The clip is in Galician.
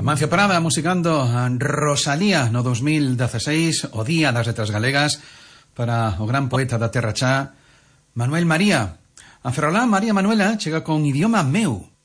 Mancio Prada musicando a Rosalía no 2016, o Día das Letras Galegas, para o gran poeta da Terra Chá, Manuel María. A Ferrolá María Manuela chega con Idioma Meu,